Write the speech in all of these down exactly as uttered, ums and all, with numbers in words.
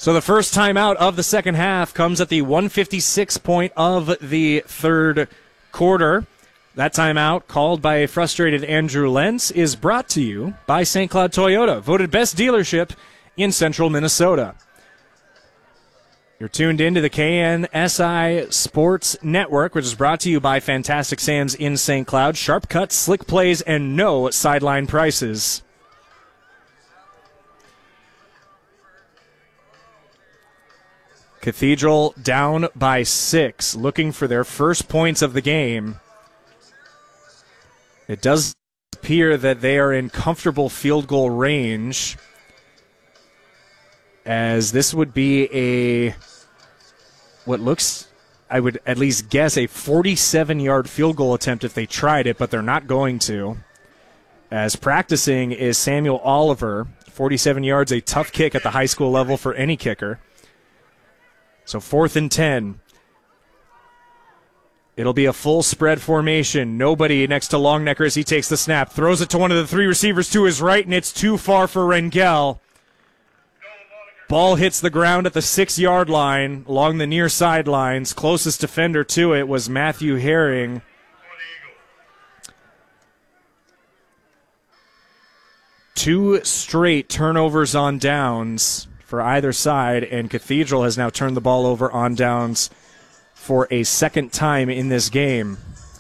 So the first timeout of the second half comes at the one fifty-six point of the third quarter. That timeout, called by a frustrated Andrew Lentz, is brought to you by Saint Cloud Toyota, voted best dealership in central Minnesota. You're tuned into the K N S I Sports Network, which is brought to you by Fantastic Sam's in Saint Cloud. Sharp cuts, slick plays, and no sideline prices. Cathedral down by six, looking for their first points of the game. It does appear that they are in comfortable field goal range, as this would be a, what looks, I would at least guess, a forty-seven-yard field goal attempt if they tried it, but they're not going to. As practicing is Samuel Oliver, forty-seven yards, a tough kick at the high school level for any kicker. So fourth and ten. It'll be a full spread formation. Nobody next to Longnecker as he takes the snap. Throws it to one of the three receivers to his right, and it's too far for Rengel. Ball hits the ground at the six-yard line along the near sidelines. Closest defender to it was Matthew Herring. Two straight turnovers on downs for either side, and Cathedral has now turned the ball over on downs for a second time in this game.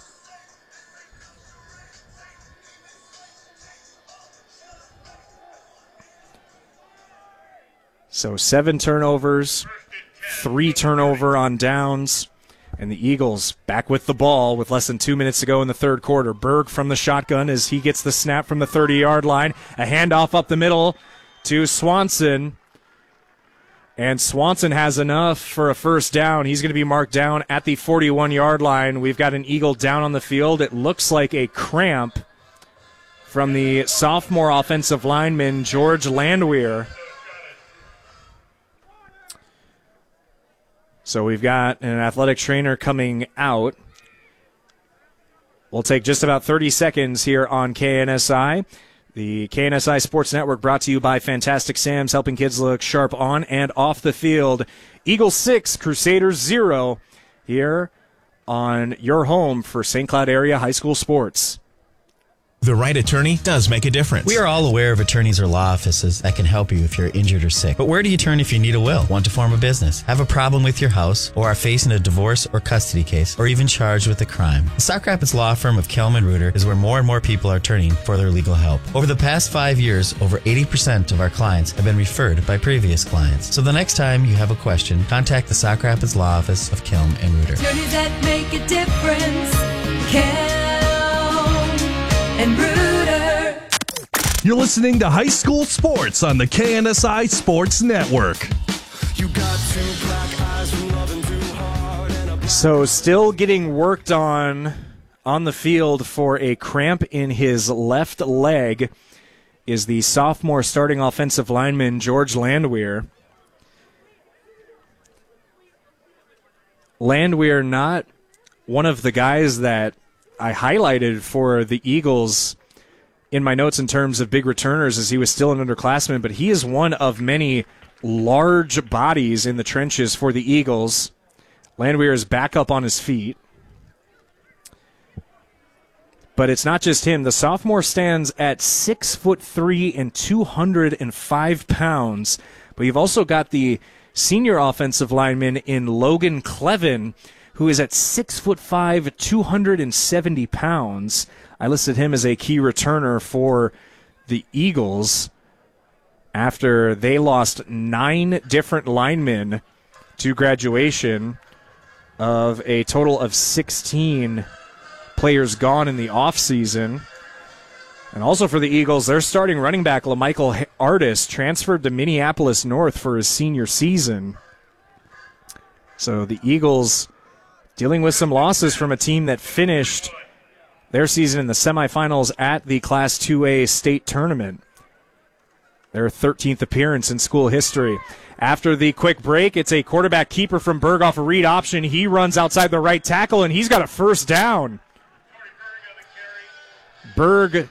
So seven turnovers, three turnover on downs, and the Eagles back with the ball with less than two minutes to go in the third quarter. Berg from the shotgun as he gets the snap from the thirty-yard line. A handoff up the middle to Swanson. And Swanson has enough for a first down. He's going to be marked down at the forty-one-yard line. We've got an Eagle down on the field. It looks like a cramp from the sophomore offensive lineman, George Landwehr. So we've got an athletic trainer coming out. We'll take just about thirty seconds here on K N S I. The K N S I Sports Network brought to you by Fantastic Sam's, helping kids look sharp on and off the field. Eagles six, Crusaders zero, here on your home for Saint Cloud area high school sports. The right attorney does make a difference. We are all aware of attorneys or law offices that can help you if you're injured or sick. But where do you turn if you need a will, want to form a business, have a problem with your house, or are facing a divorce or custody case, or even charged with a crime? The Sauk Rapids law firm of Kelman Reuter is where more and more people are turning for their legal help. Over the past five years, over eighty percent of our clients have been referred by previous clients. So the next time you have a question, contact the Sauk Rapids law office of Kelman and Reuter. Attorneys that make a difference. Kelman and Reuter. You're listening to High School Sports on the K N S I Sports Network. You got two black eyes from loving too hard and a... So still getting worked on on the field for a cramp in his left leg is the sophomore starting offensive lineman, George Landwehr. Landwehr, not one of the guys that I highlighted for the Eagles in my notes in terms of big returners, as he was still an underclassman, but he is one of many large bodies in the trenches for the Eagles. Landwehr is back up on his feet. But it's not just him. The sophomore stands at six foot three and two hundred five pounds. But you've also got the senior offensive lineman in Logan Clevin, who is at six foot five, two hundred seventy pounds. I listed him as a key returner for the Eagles after they lost nine different linemen to graduation, of a total of sixteen players gone in the offseason. And also for the Eagles, their starting running back, LaMichael Artis, transferred to Minneapolis North for his senior season. So the Eagles dealing with some losses from a team that finished their season in the semifinals at the Class two A state tournament. Their thirteenth appearance in school history. After the quick break, it's a quarterback keeper from Berg off a read option. He runs outside the right tackle, and he's got a first down. Berg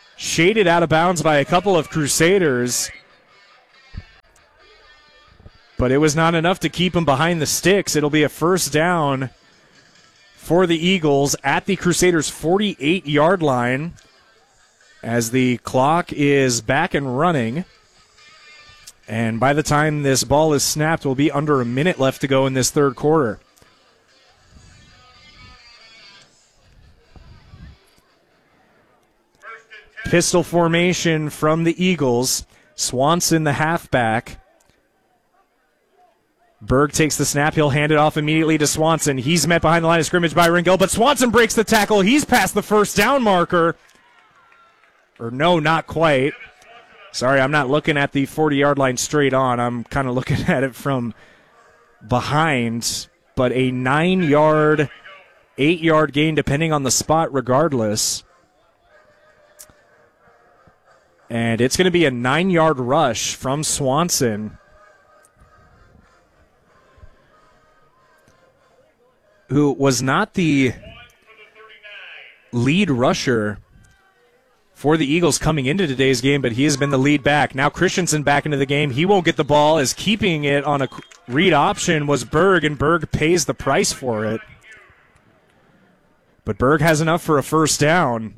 shaded out of bounds by a couple of Crusaders. But it was not enough to keep him behind the sticks. It'll be a first down for the Eagles at the Crusaders' forty-eight-yard line as the clock is back and running. And by the time this ball is snapped, we'll be under a minute left to go in this third quarter. Pistol formation from the Eagles. Swanson, the halfback. Berg takes the snap. He'll hand it off immediately to Swanson. He's met behind the line of scrimmage by Ringel, but Swanson breaks the tackle. He's past the first down marker. Or no, not quite. Sorry, I'm not looking at the forty-yard line straight on. I'm kind of looking at it from behind. But a nine-yard, eight-yard gain depending on the spot regardless. And it's going to be a nine-yard rush from Swanson, who was not the lead rusher for the Eagles coming into today's game, but he has been the lead back. Now Christensen back into the game. He won't get the ball, as keeping it on a read option was Berg, and Berg pays the price for it. But Berg has enough for a first down.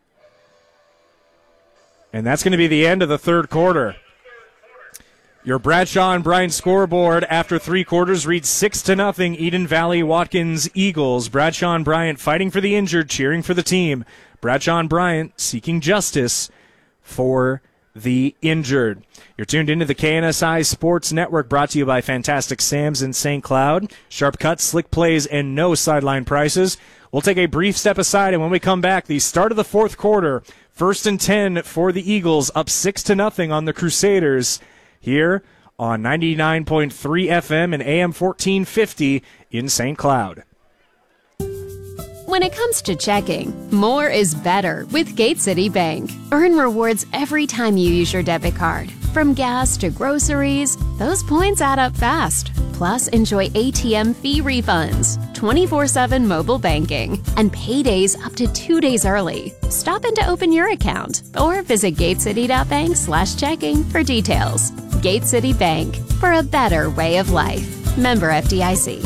And that's going to be the end of the third quarter. Your Bradshaw and Bryant scoreboard after three quarters reads six to nothing. Eden Valley Watkins Eagles. Bradshaw and Bryant fighting for the injured, cheering for the team. Bradshaw and Bryant seeking justice for the injured. You're tuned into the K N S I Sports Network, brought to you by Fantastic Sam's in Saint Cloud. Sharp cuts, slick plays, and no sideline prices. We'll take a brief step aside, and when we come back, the start of the fourth quarter, first and ten for the Eagles, up six to nothing on the Crusaders, here on ninety-nine point three F M and A M fourteen fifty in Saint Cloud. When it comes to checking, more is better with Gate City Bank. Earn rewards every time you use your debit card. From gas to groceries, those points add up fast. Plus, enjoy A T M fee refunds, twenty-four seven mobile banking, and paydays up to two days early. Stop in to open your account or visit gatecity.bank slash checking for details. Gate City Bank, for a better way of life. Member F D I C.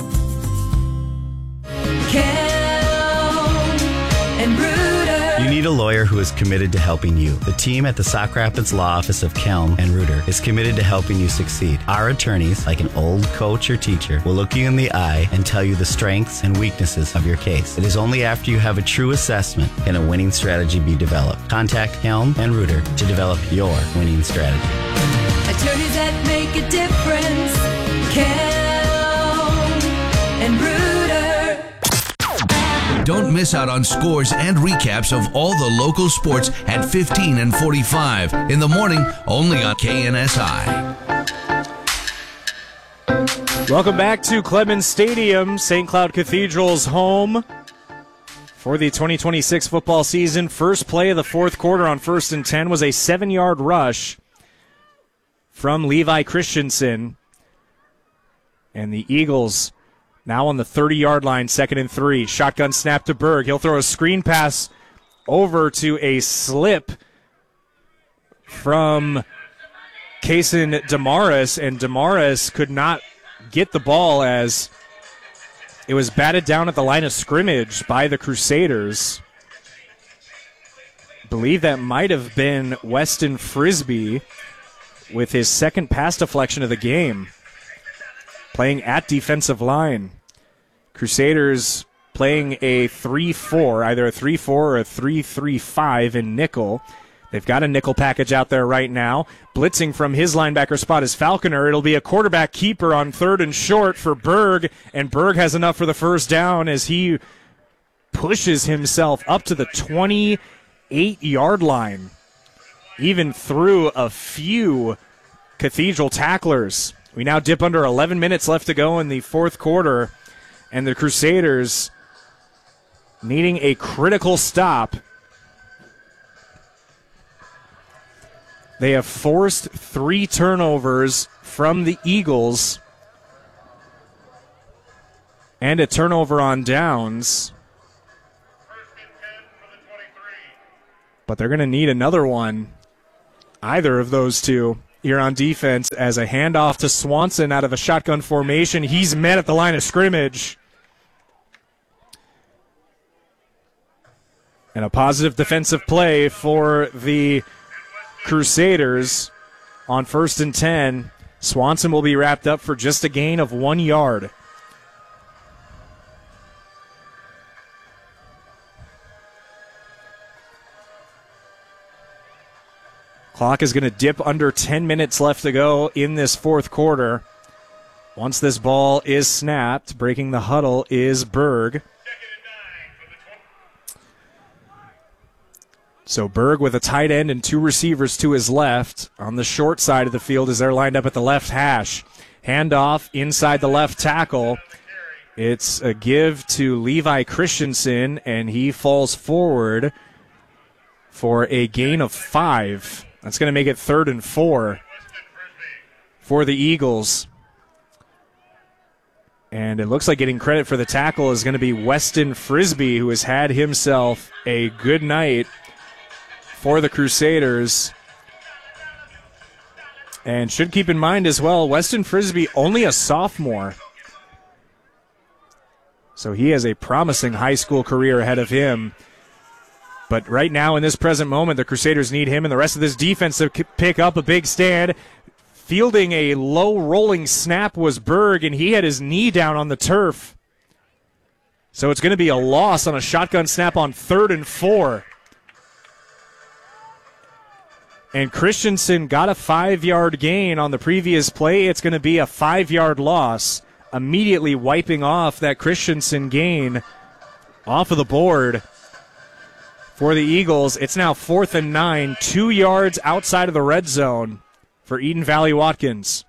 And Reuter. You need a lawyer who is committed to helping you. The team at the Sauk Rapids Law Office of Kelm and Reuter is committed to helping you succeed. Our attorneys, like an old coach or teacher, will look you in the eye and tell you the strengths and weaknesses of your case. It is only after you have a true assessment can a winning strategy be developed. Contact Kelm and Reuter to develop your winning strategy. Attorneys that make a difference. Kelm and Reuter. Don't miss out on scores and recaps of all the local sports at fifteen and forty-five in the morning, only on K N S I. Welcome back to Clemens Stadium, Saint Cloud Cathedral's home for the twenty twenty-six football season. First play of the fourth quarter on first and ten was a seven-yard rush from Levi Christensen. And the Eagles now on the thirty-yard line, second and three. Shotgun snap to Berg. He'll throw a screen pass over to a slip from Kason Damaris, and Damaris could not get the ball as it was batted down at the line of scrimmage by the Crusaders. I believe that might have been Weston Frisbee with his second pass deflection of the game, playing at defensive line. Crusaders playing a three four, either a three four or a three three five in nickel. They've got a nickel package out there right now. Blitzing from his linebacker spot is Falconer. It'll be a quarterback keeper on third and short for Berg, and Berg has enough for the first down as he pushes himself up to the twenty-eight-yard line, even through a few Cathedral tacklers. We now dip under eleven minutes left to go in the fourth quarter, and the Crusaders needing a critical stop. They have forced three turnovers from the Eagles and a turnover on downs. But they're going to need another one, either of those two, here on defense as a handoff to Swanson out of a shotgun formation. He's met at the line of scrimmage. And a positive defensive play for the Crusaders on first and ten. Swanson will be wrapped up for just a gain of one yard. Clock is going to dip under ten minutes left to go in this fourth quarter. Once this ball is snapped, breaking the huddle is Berg. So Berg with a tight end and two receivers to his left on the short side of the field as they're lined up at the left hash. Handoff inside the left tackle. It's a give to Levi Christensen, and he falls forward for a gain of five. That's going to make it third and four for the Eagles. And it looks like getting credit for the tackle is going to be Weston Frisbee, who has had himself a good night for the Crusaders. And should keep in mind as well, Weston Frisbee only a sophomore. So he has a promising high school career ahead of him. But right now in this present moment, the Crusaders need him and the rest of this defense to pick up a big stand. Fielding a low rolling snap was Berg, and he had his knee down on the turf. So it's going to be a loss on a shotgun snap on third and four. And Christensen got a five-yard gain on the previous play. It's going to be a five-yard loss, immediately wiping off that Christensen gain off of the board for the Eagles. It's now fourth and nine, two yards outside of the red zone for Eden Valley Watkins.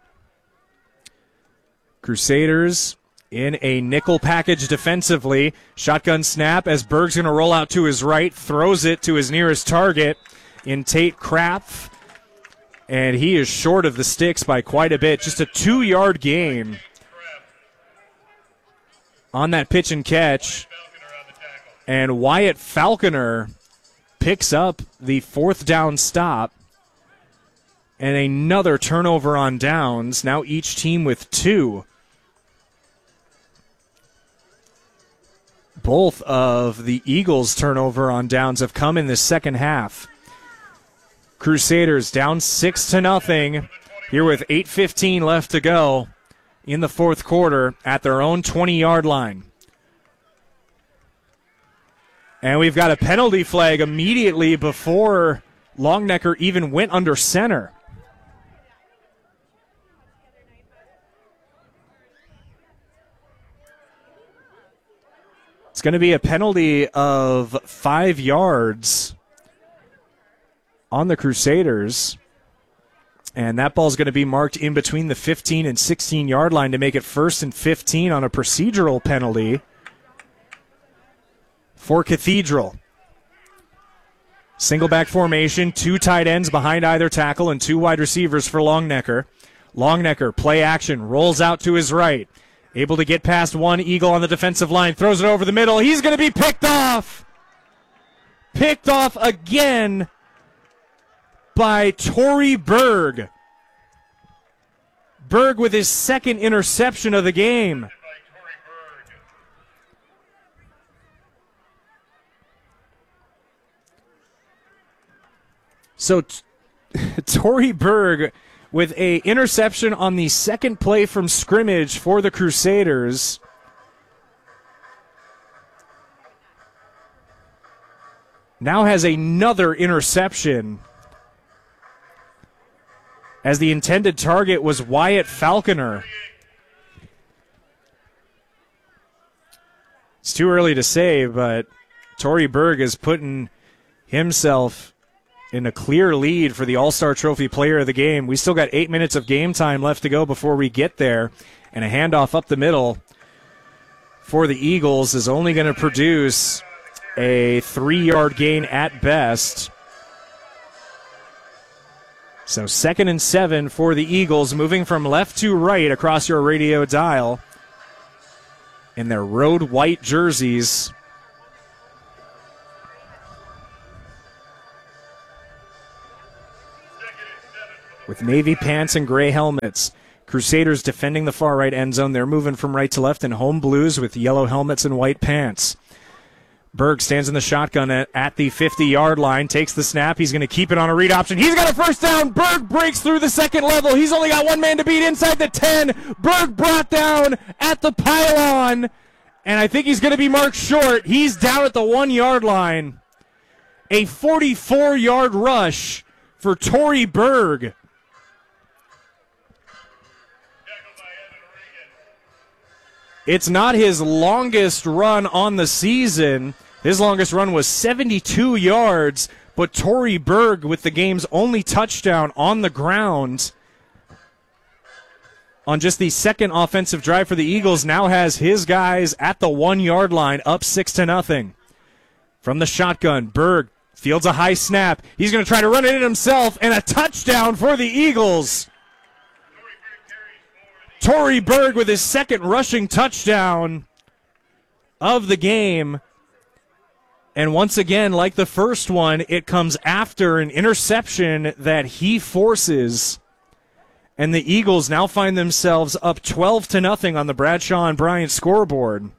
Crusaders in a nickel package defensively. Shotgun snap as Berg's going to roll out to his right, throws it to his nearest target in Tate Krapf, and he is short of the sticks by quite a bit. Just a two-yard gain on that pitch and catch. And Wyatt Falconer picks up the fourth down stop. And another turnover on downs. Now each team with two. Both of the Eagles' turnover on downs have come in the second half. Crusaders down six to nothing here with eight fifteen left to go in the fourth quarter at their own twenty-yard line. And we've got a penalty flag immediately before Longnecker even went under center. It's going to be a penalty of five yards on the Crusaders. And that ball's going to be marked in between the fifteen and sixteen-yard line to make it first and fifteen on a procedural penalty for Cathedral. Single back formation, two tight ends behind either tackle and two wide receivers for Longnecker. Longnecker, play action, rolls out to his right. Able to get past one Eagle on the defensive line, throws it over the middle. He's going to be picked off. Picked off again by Torrey Berg. Berg with his second interception of the game. So t- Torrey Berg with a interception on the second play from scrimmage for the Crusaders. Now has another interception, as the intended target was Wyatt Falconer. It's too early to say, but Torrey Berg is putting himself in a clear lead for the All-Star Trophy player of the game. We still got eight minutes of game time left to go before we get there. And a handoff up the middle for the Eagles is only going to produce a three-yard gain at best. So second and seven for the Eagles, moving from left to right across your radio dial in their road white jerseys. with navy pants and gray helmets. Crusaders defending the far right end zone. They're moving from right to left in home blues with yellow helmets and white pants. Berg stands in the shotgun at, at the fifty-yard line, takes the snap. He's going to keep it on a read option. He's got a first down. Berg breaks through the second level. He's only got one man to beat inside the ten. Berg brought down at the pylon, and I think he's going to be marked short. He's down at the one-yard line. A forty-four-yard rush for Torrey Berg. It's not his longest run on the season. His longest run was seventy-two yards, but Torrey Berg, with the game's only touchdown on the ground on just the second offensive drive for the Eagles, now has his guys at the one-yard line, up six to nothing. From the shotgun, Berg fields a high snap. He's going to try to run it in himself, and a touchdown for the Eagles. Torrey Berg with his second rushing touchdown of the game. And once again, like the first one, it comes after an interception that he forces. And the Eagles now find themselves up twelve to nothing on the Bradshaw and Bryant scoreboard.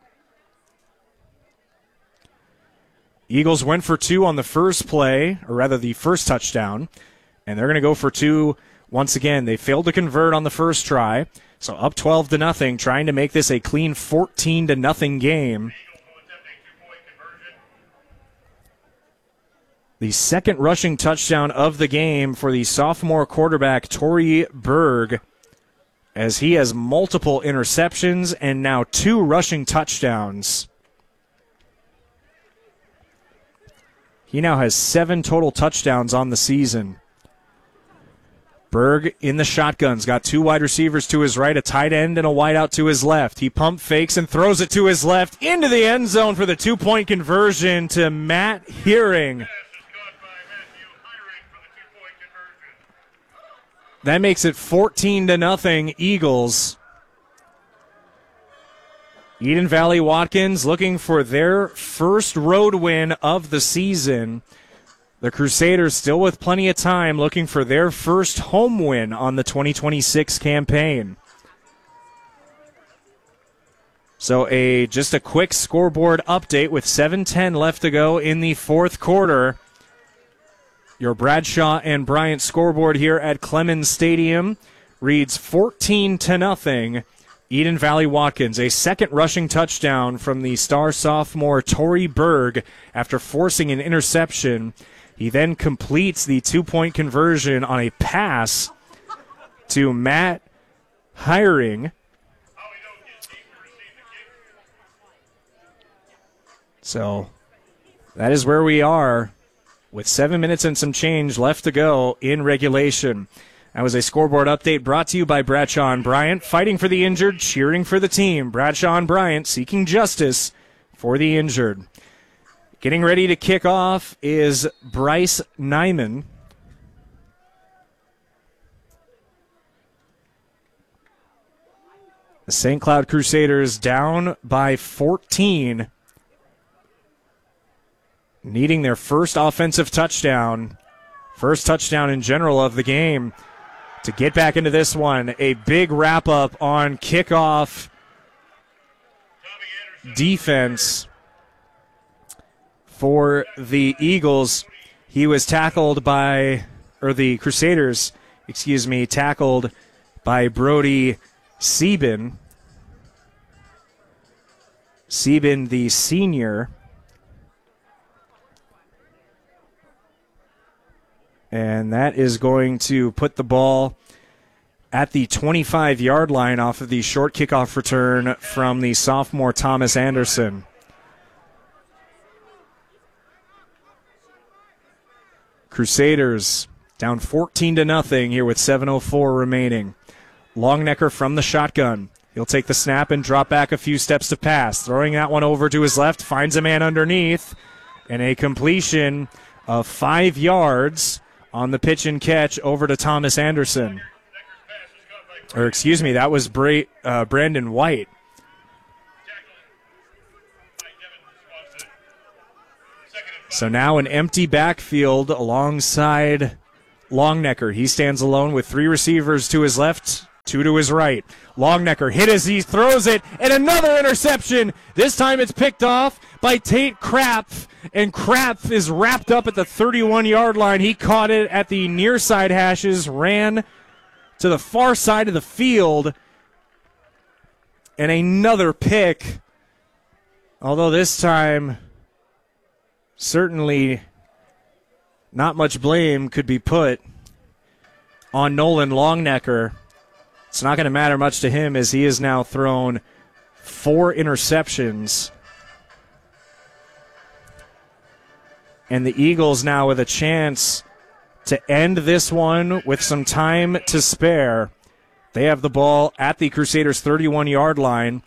Eagles went for two on the first play, or rather the first touchdown. And they're going to go for two once again. They failed to convert on the first try. So up twelve to nothing, trying to make this a clean fourteen to nothing game. The second rushing touchdown of the game for the sophomore quarterback, Torrey Berg, as he has multiple interceptions and now two rushing touchdowns. He now has seven total touchdowns on the season. Berg in the shotgun's got two wide receivers to his right, a tight end and a wide out to his left. He pump fakes and throws it to his left into the end zone for the two-point conversion to Matt Hearing. That makes it fourteen to nothing Eagles. Eden Valley Watkins looking for their first road win of the season. The Crusaders still with plenty of time looking for their first home win on the twenty twenty-six campaign. So a just a quick scoreboard update with seven ten left to go in the fourth quarter. Your Bradshaw and Bryant scoreboard here at Clemens Stadium reads fourteen to nothing. Eden Valley Watkins, a second rushing touchdown from the star sophomore Torrey Berg after forcing an interception. He then completes the two-point conversion on a pass to Matt Hiring. So that is where we are with seven minutes and some change left to go in regulation. That was a scoreboard update brought to you by Bradshaw and Bryant, fighting for the injured, cheering for the team. Bradshaw and Bryant seeking justice for the injured. Getting ready to kick off is Bryce Nyman. The Saint Cloud Crusaders down by fourteen, needing their first offensive touchdown, first touchdown in general of the game to get back into this one. A big wrap-up on kickoff defense for the Eagles. He was tackled by, or the Crusaders, excuse me, tackled by Brody Sieben. Sieben, the senior. And that is going to put the ball at the twenty-five-yard line off of the short kickoff return from the sophomore Thomas Anderson. Crusaders down fourteen to nothing here with seven oh four remaining. Longnecker from the shotgun. He'll take the snap and drop back a few steps to pass. Throwing that one over to his left, finds a man underneath, and a completion of five yards on the pitch and catch over to Thomas Anderson. Or excuse me, that was Bra- uh, Brandon White. So now an empty backfield alongside Longnecker, he stands alone with three receivers to his left, two to his right. Longnecker hit as he throws it, and another interception. This time it's picked off by Tate Krapf, and Krapf is wrapped up at the thirty-one-yard line. He caught it at the near side hashes, ran to the far side of the field, and another pick. Although this time, certainly not much blame could be put on Nolan Longnecker. It's not going to matter much to him as he has now thrown four interceptions. And the Eagles now with a chance to end this one with some time to spare. They have the ball at the Crusaders' thirty-one-yard line.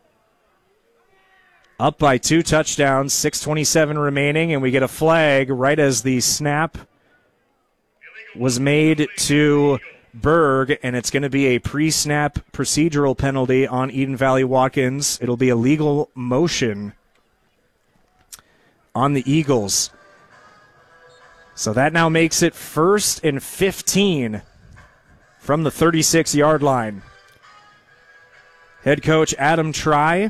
Up by two touchdowns, six twenty-seven remaining, and we get a flag right as the snap was made to Berg, and it's going to be a pre-snap procedural penalty on Eden Valley Watkins. It'll be a legal motion on the Eagles. So that now makes it first and fifteen from the thirty-six-yard line. Head coach Adam Try,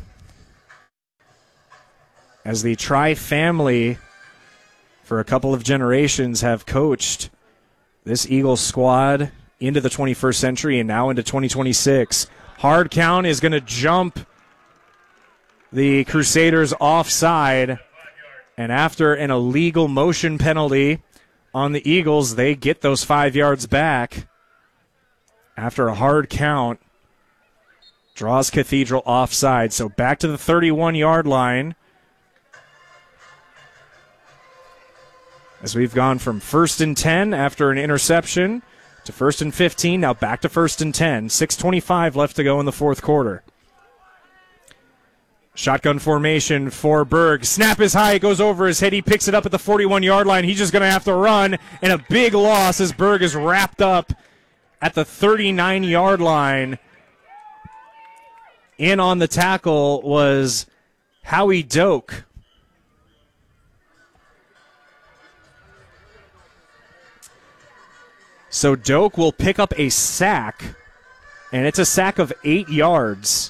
as the Try family for a couple of generations have coached this Eagles squad into the twenty-first century and now into twenty twenty-six. Hard count is going to jump the Crusaders offside, and after an illegal motion penalty on the Eagles, they get those five yards back. After a hard count, draws Cathedral offside. So back to the thirty-one-yard line, as we've gone from first and ten after an interception to first and fifteen, now back to first and ten. six twenty-five left to go in the fourth quarter. Shotgun formation for Berg. Snap is high. It goes over his head. He picks it up at the forty-one-yard line. He's just going to have to run, and a big loss as Berg is wrapped up at the thirty-nine-yard line. In on the tackle was Howie Doak. So Doak will pick up a sack, and it's a sack of eight yards.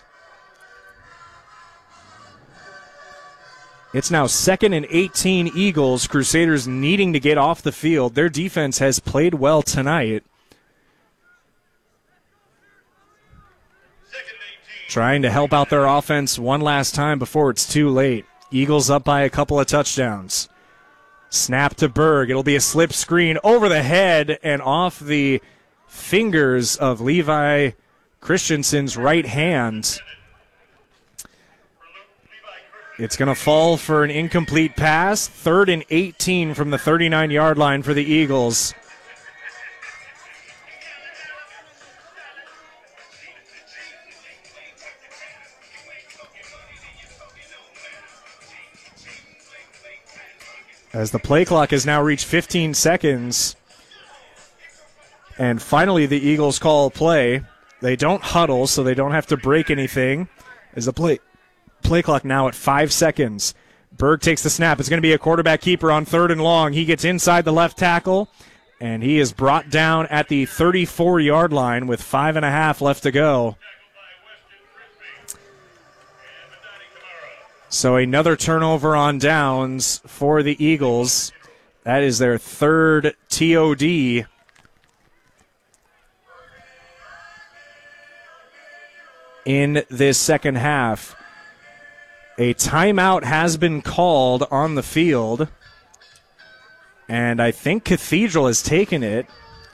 It's now second and eighteen Eagles. Crusaders needing to get off the field. Their defense has played well tonight. Trying to help out their offense one last time before it's too late. Eagles up by a couple of touchdowns. Snap to Berg. It'll be a slip screen over the head and off the fingers of Levi Christensen's right hand. It's going to fall for an incomplete pass. Third and eighteen from the thirty-nine-yard line for the Eagles. As the play clock has now reached fifteen seconds. And finally the Eagles call play. They don't huddle, so they don't have to break anything. As the play... Play clock now at five seconds. Berg takes the snap. It's going to be a quarterback keeper on third and long. He gets inside the left tackle, and he is brought down at the thirty-four-yard line with five and a half left to go. So another turnover on downs for the Eagles. That is their third T O D. In this second half. A timeout has been called on the field, and I think Cathedral has taken it.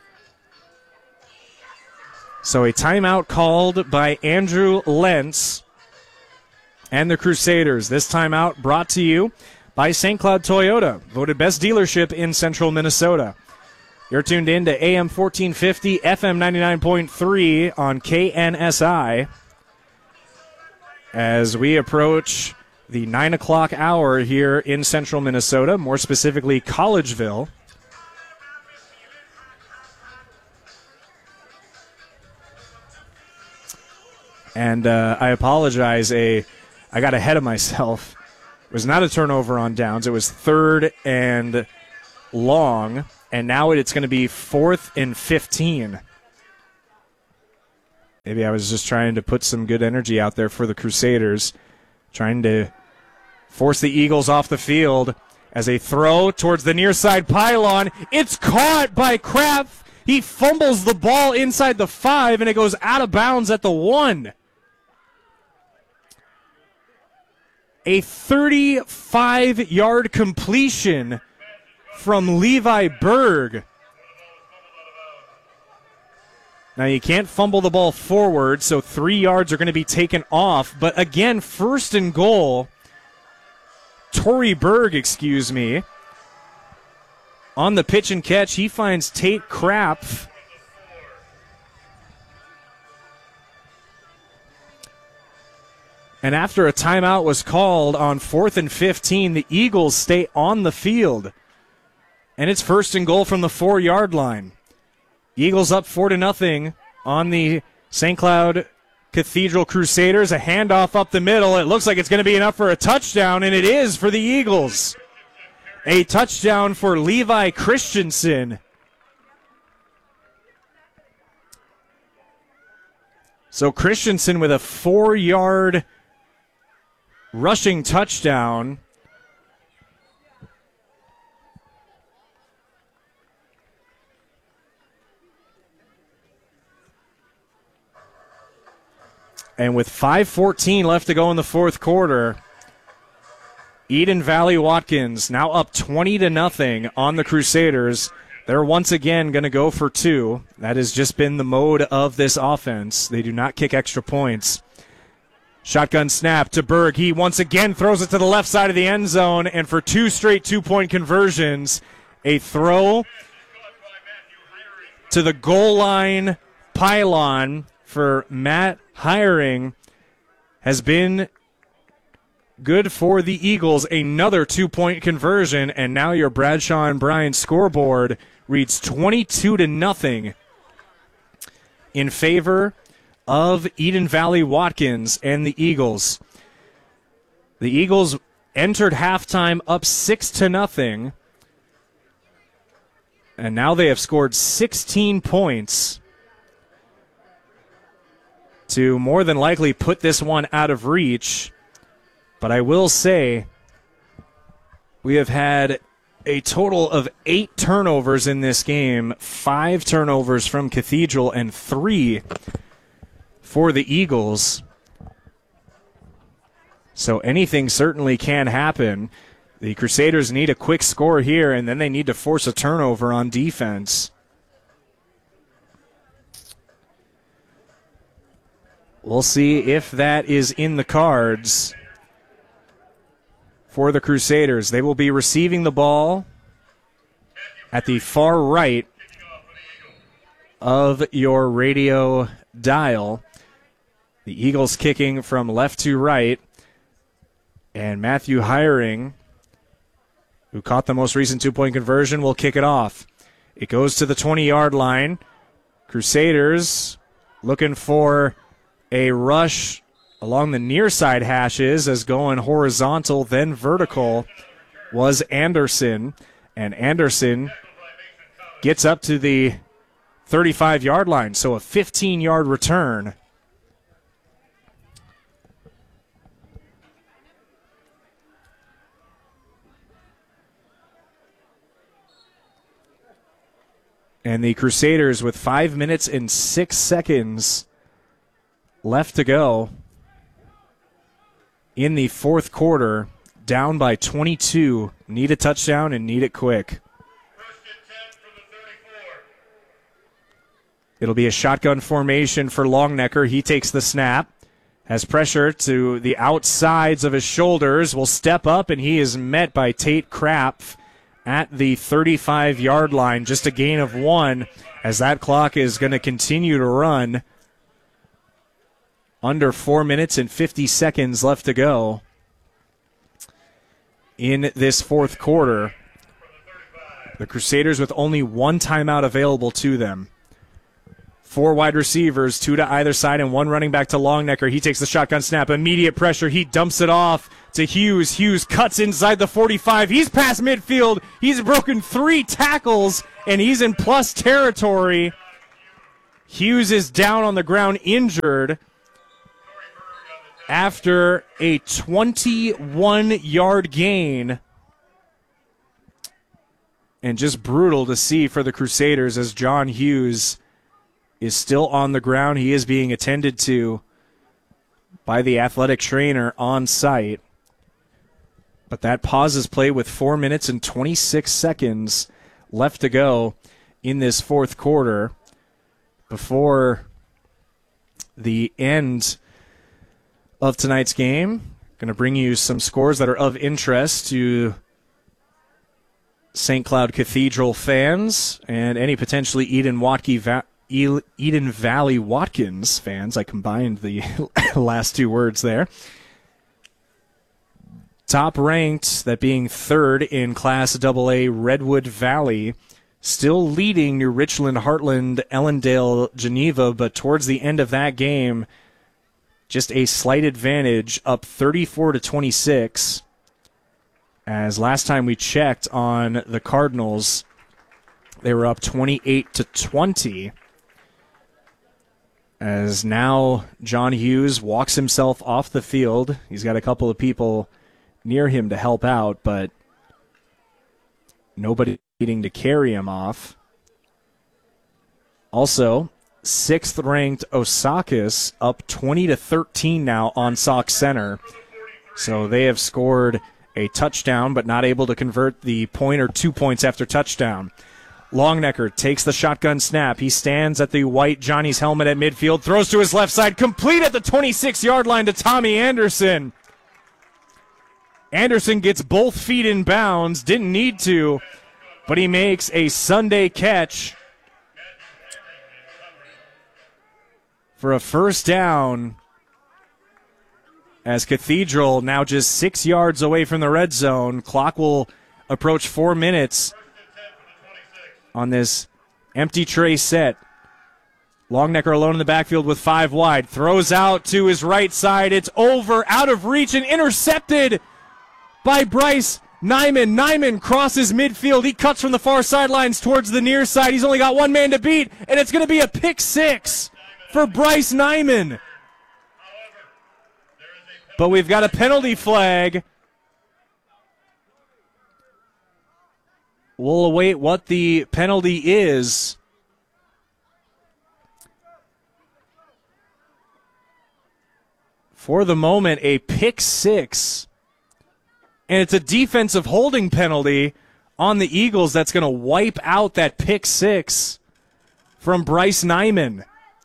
So a timeout called by Andrew Lentz and the Crusaders. This timeout brought to you by Saint Cloud Toyota, voted best dealership in central Minnesota. You're tuned in to A M fourteen fifty, F M ninety-nine point three on K N S I. As we approach the nine o'clock hour here in central Minnesota, more specifically Collegeville. And uh, I apologize, a, I got ahead of myself. It was not a turnover on downs. It was third and long And now it's going to be fourth and fifteen. Maybe I was just trying to put some good energy out there for the Crusaders, trying to force the Eagles off the field as a throw towards the near side pylon. It's caught by Krapf. He fumbles the ball inside the five, and it goes out of bounds at the one. A thirty-five-yard completion from Levi Berg. Now, you can't fumble the ball forward, so three yards are going to be taken off. But again, first and goal, Tory Berg, excuse me, on the pitch and catch, he finds Tate Krapf. And after a timeout was called on fourth and fifteen, the Eagles stay on the field. And it's first and goal from the four-yard line. Eagles up four to nothing on the Saint Cloud Cathedral Crusaders. A handoff up the middle. It looks like it's going to be enough for a touchdown, and it is for the Eagles. A touchdown for Levi Christensen. So Christensen with a four-yard rushing touchdown. And with five fourteen left to go in the fourth quarter, Eden Valley Watkins now up twenty to nothing on the Crusaders. They're once again going to go for two. That has just been the mode of this offense. They do not kick extra points. Shotgun snap to Berg. He once again throws it to the left side of the end zone, and for two straight two-point conversions, a throw to the goal line pylon for Matt Hiring has been good for the Eagles. Another two-point conversion, and now your Bradshaw and Bryan scoreboard reads twenty-two to nothing in favor of Eden Valley Watkins and the Eagles. The Eagles entered halftime up six to nothing, and now they have scored sixteen points to more than likely put this one out of reach. But I will say we have had a total of eight turnovers in this game, five turnovers from Cathedral and three for the Eagles. So anything certainly can happen. The Crusaders need a quick score here, and then they need to force a turnover on defense. We'll see if that is in the cards for the Crusaders. They will be receiving the ball at the far right of your radio dial. The Eagles kicking from left to right. And Matthew Hiring, who caught the most recent two-point conversion, will kick it off. It goes to the twenty-yard line. Crusaders looking for a rush along the near side hashes, as going horizontal, then vertical, was Anderson. And Anderson gets up to the thirty-five-yard line, so a fifteen-yard return. And the Crusaders, with five minutes and six seconds left to go in the fourth quarter, down by twenty-two, need a touchdown and need it quick. It'll be a shotgun formation for Longnecker. He takes the snap, has pressure to the outsides of his shoulders, will step up, and he is met by Tate Krapf at the thirty-five-yard line. Just a gain of one, as that clock is going to continue to run. Under four minutes and fifty seconds left to go in this fourth quarter. The Crusaders with only one timeout available to them. Four wide receivers, two to either side, and one running back to Longnecker. He takes the shotgun snap. Immediate pressure. He dumps it off to Hughes. Hughes cuts inside the forty-five. He's past midfield. He's broken three tackles, and he's in plus territory. Hughes is down on the ground injured after a twenty-one-yard gain. And just brutal to see for the Crusaders as John Hughes is still on the ground. He is being attended to by the athletic trainer on site. But that pauses play with four minutes and twenty-six seconds left to go in this fourth quarter before the end of tonight's game. Going to bring you some scores that are of interest to Saint Cloud Cathedral fans and any potentially Eden Watke Va- Eden Valley Watkins fans. I combined the last two words there. Top ranked, that being third in Class double A, Redwood Valley, still leading New Richland, Heartland, Ellendale, Geneva, but towards the end of that game, just a slight advantage, up thirty-four to twenty-six. As last time we checked on the Cardinals, they were up twenty-eight to twenty. As now John Hughes walks himself off the field. He's got a couple of people near him to help out, but nobody needing to carry him off. Also, sixth-ranked Osakis up twenty to thirteen now on Sauk Center. So they have scored a touchdown, but not able to convert the point or two points after touchdown. Longnecker takes the shotgun snap. He stands at the white Johnny's helmet at midfield, throws to his left side, complete at the twenty-six-yard line to Tommy Anderson. Anderson gets both feet in bounds, didn't need to, but he makes a Sunday catch for a first down, as Cathedral now just six yards away from the red zone. Clock will approach four minutes on this empty tray set. Longnecker alone in the backfield with five wide. Throws out to his right side. It's over, out of reach, and intercepted by Bryce Nyman. Nyman crosses midfield. He cuts from the far sidelines towards the near side. He's only got one man to beat, and it's going to be a pick six for Bryce Nyman. But we've got a penalty flag. We'll await what the penalty is. For the moment, a pick six. And it's a defensive holding penalty on the Eagles that's going to wipe out that pick six from Bryce Nyman.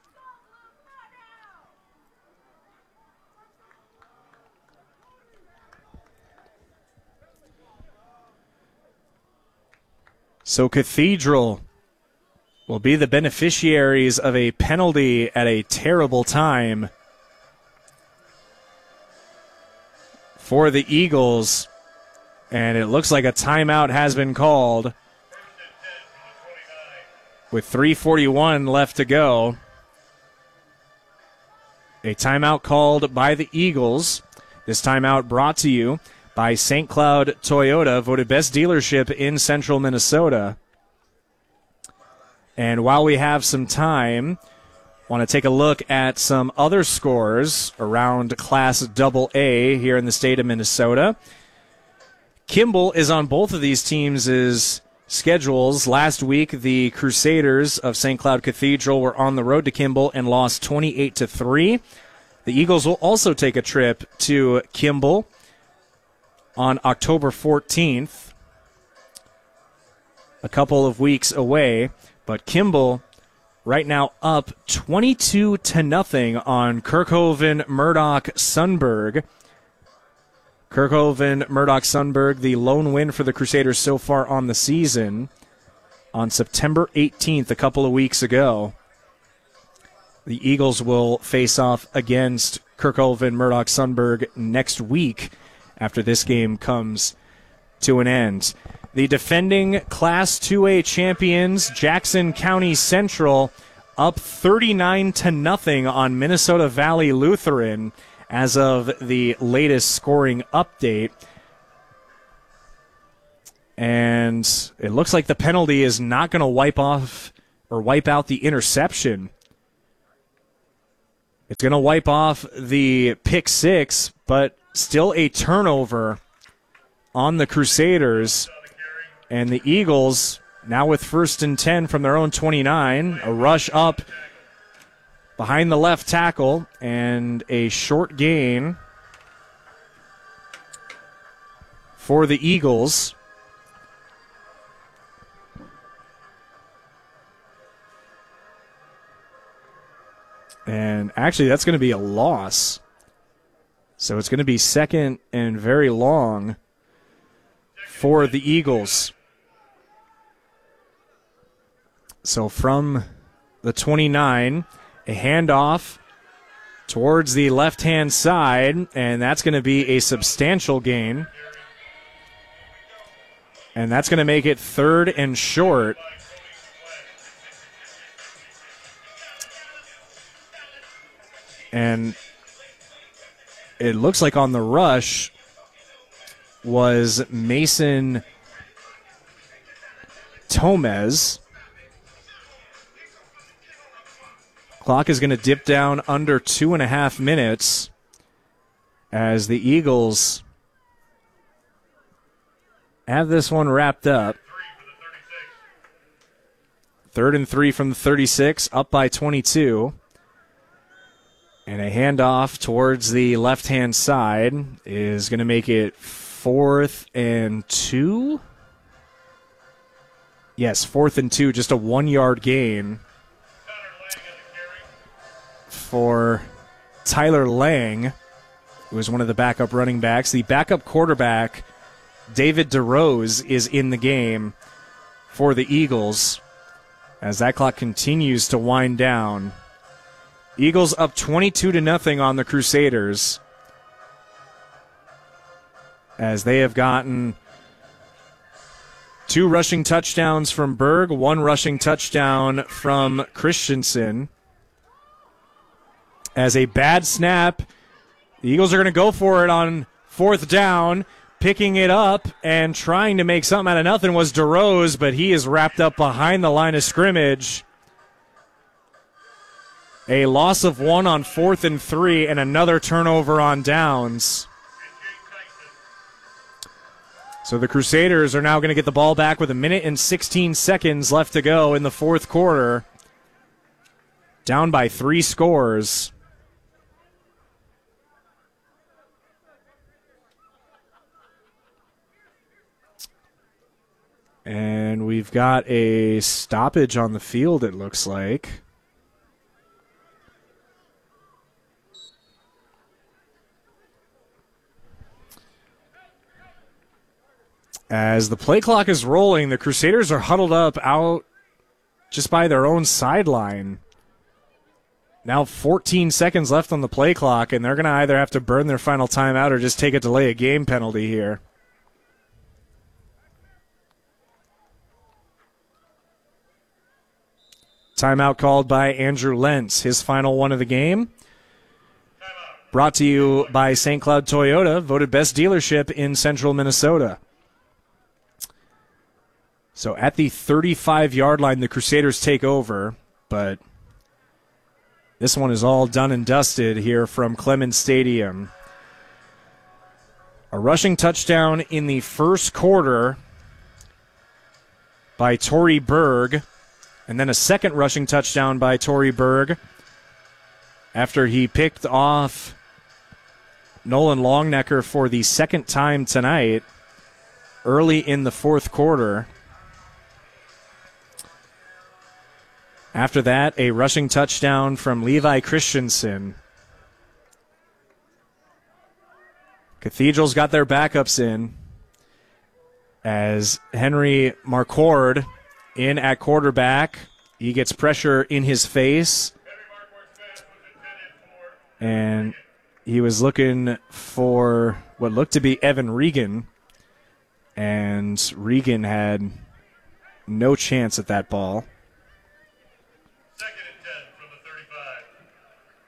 So Cathedral will be the beneficiaries of a penalty at a terrible time for the Eagles. And it looks like a timeout has been called with three forty-one left to go. A timeout called by the Eagles. This timeout brought to you by Saint Cloud Toyota, voted best dealership in central Minnesota. And while we have some time, want to take a look at some other scores around Class double A here in the state of Minnesota. Kimball is on both of these teams' schedules. Last week, the Crusaders of Saint Cloud Cathedral were on the road to Kimball and lost twenty-eight to three. The Eagles will also take a trip to Kimball on October fourteenth, a couple of weeks away. But Kimball right now up twenty-two to nothing on Kirkhoven Murdoch Sunberg. Kirkhoven Murdoch Sunberg, the lone win for the Crusaders so far on the season. On September eighteenth, a couple of weeks ago, the Eagles will face off against Kirkhoven Murdoch Sunberg next week after this game comes to an end. The defending Class two A champions, Jackson County Central, up thirty-nine to nothing on Minnesota Valley Lutheran as of the latest scoring update. And it looks like the penalty is not going to wipe off or wipe out the interception. It's going to wipe off the pick six, but still a turnover on the Crusaders. And the Eagles, now with first and ten from their own twenty-nine, a rush up behind the left tackle and a short gain for the Eagles. And actually, that's going to be a loss. So it's going to be second and very long for the Eagles. So from the twenty-nine, a handoff towards the left-hand side, and that's going to be a substantial gain. And that's going to make it third and short. And it looks like on the rush was Mason Tomez. Clock is going to dip down under two and a half minutes as the Eagles have this one wrapped up. Third and three from the thirty-six, up by twenty-two. And a handoff towards the left-hand side is going to make it fourth and two. Yes, fourth and two, just a one-yard gain for Tyler Lang, who is one of the backup running backs. The backup quarterback, David DeRose, is in the game for the Eagles as that clock continues to wind down. Eagles up twenty-two to nothing on the Crusaders as they have gotten two rushing touchdowns from Berg, one rushing touchdown from Christensen. As a bad snap, the Eagles are going to go for it on fourth down. Picking it up and trying to make something out of nothing was DeRose, but he is wrapped up behind the line of scrimmage. A loss of one on fourth and three and another turnover on downs. So the Crusaders are now going to get the ball back with a minute and sixteen seconds left to go in the fourth quarter. Down by three scores. And we've got a stoppage on the field, it looks like. As the play clock is rolling, the Crusaders are huddled up out just by their own sideline. Now fourteen seconds left on the play clock, and they're going to either have to burn their final timeout or just take a delay of game penalty here. Timeout called by Andrew Lentz, his final one of the game. Brought to you by Saint Cloud Toyota, voted best dealership in central Minnesota. So at the thirty-five-yard line, the Crusaders take over, but this one is all done and dusted here from Clemens Stadium. A rushing touchdown in the first quarter by Torrey Berg, and then a second rushing touchdown by Torrey Berg after he picked off Nolan Longnecker for the second time tonight early in the fourth quarter. After that, a rushing touchdown from Levi Christensen. Cathedral's got their backups in as Henry Marcord in at quarterback. He gets pressure in his face. And he was looking for what looked to be Evan Regan. And Regan had no chance at that ball.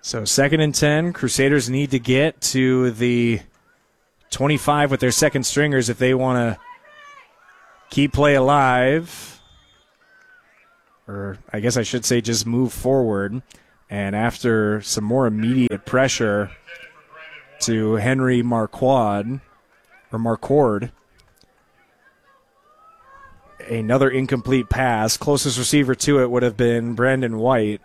So second and ten, Crusaders need to get to the twenty-five with their second stringers if they want to keep play alive. Or I guess I should say just move forward. And after some more immediate pressure to Henry Marquard, or Marquard, another incomplete pass. Closest receiver to it would have been Brandon White.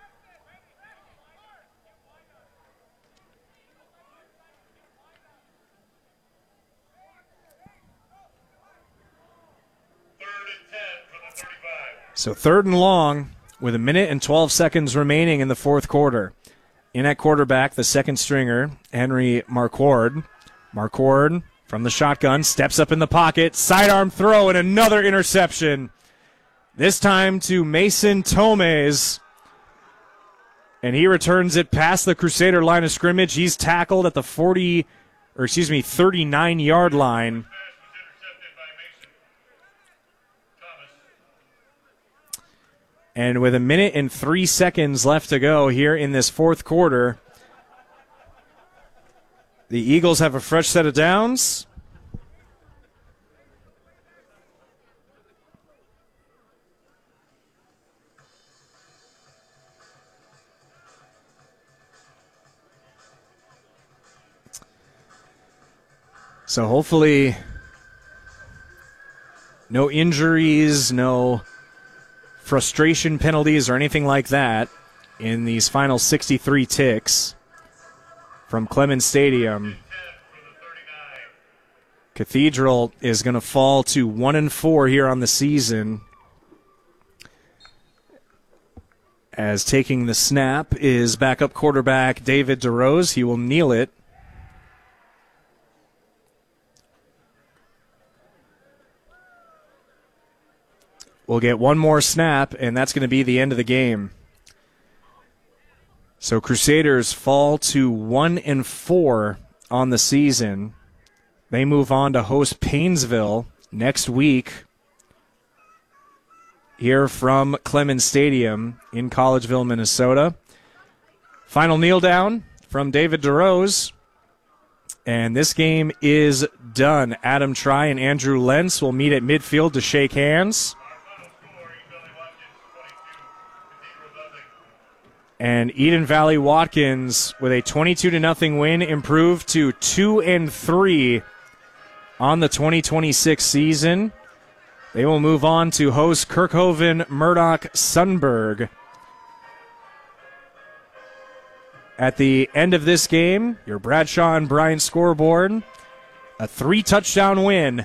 So third and long with a minute and twelve seconds remaining in the fourth quarter. In at quarterback, the second stringer, Henry Marquard. Marquard from the shotgun, steps up in the pocket, sidearm throw, and another interception. This time to Mason Tomes. And he returns it past the Crusader line of scrimmage. He's tackled at the forty, or excuse me, thirty-nine-yard line. And with a minute and three seconds left to go here in this fourth quarter, the Eagles have a fresh set of downs. So hopefully no injuries, no frustration penalties or anything like that in these final sixty-three ticks from Clemens Stadium. Cathedral is going to fall to one and four here on the season, as taking the snap is backup quarterback David DeRose. He will kneel it. We'll get one more snap, and that's going to be the end of the game. So Crusaders fall to one and four on the season. They move on to host Painesville next week here from Clemens Stadium in Collegeville, Minnesota. Final kneel down from David DeRose. And this game is done. Adam Try and Andrew Lentz will meet at midfield to shake hands. And Eden Valley Watkins, with a twenty-two to nothing win, improved to two and three on the twenty twenty-six season. They will move on to host Kirkhoven Murdoch Sunberg. At the end of this game, your Bradshaw and Bryant scoreboard, a three-touchdown win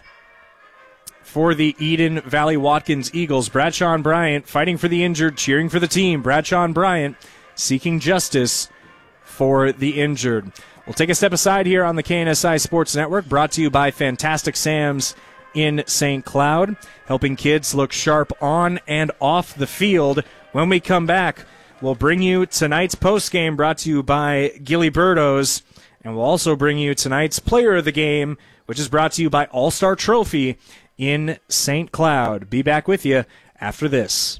for the Eden Valley Watkins Eagles. Bradshaw and Bryant fighting for the injured, cheering for the team. Bradshaw and Bryant seeking justice for the injured. We'll take a step aside here on the K N S I Sports Network, brought to you by Fantastic Sam's in Saint Cloud, helping kids look sharp on and off the field. When we come back, we'll bring you tonight's postgame, brought to you by Gilly Birdos, and we'll also bring you tonight's player of the game, which is brought to you by All-Star Trophy in Saint Cloud. Be back with you after this.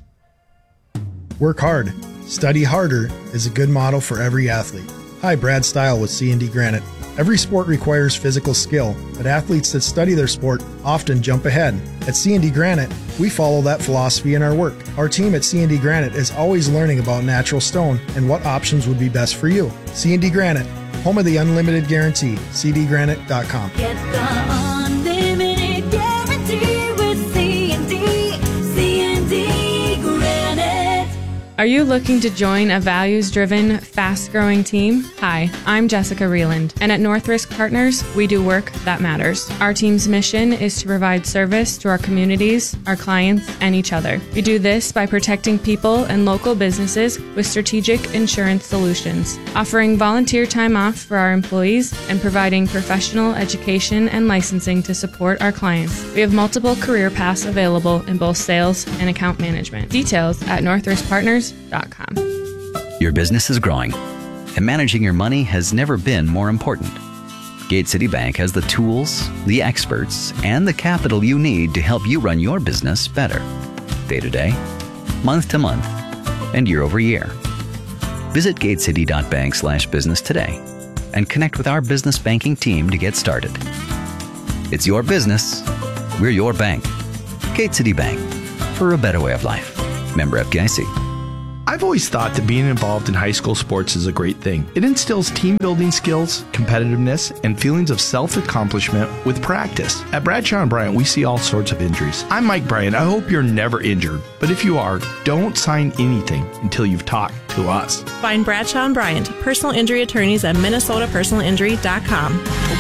Work hard. Study harder is a good motto for every athlete. Hi, Brad Stile with C and D Granite. Every sport requires physical skill, but athletes that study their sport often jump ahead. At C and D Granite, we follow that philosophy in our work. Our team at C and D Granite is always learning about natural stone and what options would be best for you. C and D Granite, home of the unlimited guarantee. c d granite dot com. Get the unlimited guarantee with C and D. C and D Granite. Are you looking to join a values-driven, fast-growing team? Hi, I'm Jessica Reeland, and at North Risk Partners, we do work that matters. Our team's mission is to provide service to our communities, our clients, and each other. We do this by protecting people and local businesses with strategic insurance solutions, offering volunteer time off for our employees, and providing professional education and licensing to support our clients. We have multiple career paths available in both sales and account management. Details at north risk partners dot com. Your business is growing, and managing your money has never been more important. Gate City Bank has the tools, the experts, and the capital you need to help you run your business better. Day to day, month to month, and year over year. Visit gatecity.bank slash business today and connect with our business banking team to get started. It's your business. We're your bank. Gate City Bank, for a better way of life. Member F D I C. I've always thought that being involved in high school sports is a great thing. It instills team building skills, competitiveness, and feelings of self-accomplishment with practice. At Bradshaw and Bryant, we see all sorts of injuries. I'm Mike Bryant. I hope you're never injured, but if you are, don't sign anything until you've talked to us. Find Bradshaw and Bryant, personal injury attorneys at minnesota personal injury dot com.